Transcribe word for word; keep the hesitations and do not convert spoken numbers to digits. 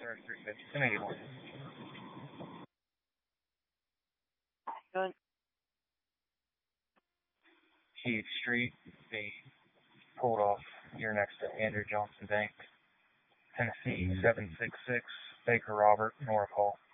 Sorry, three fifty. ten eighty-one. Good. Keith Street, they pulled off here next to Andrew Johnson Bank, Tennessee, seven six six, Baker Robert, Norfolk.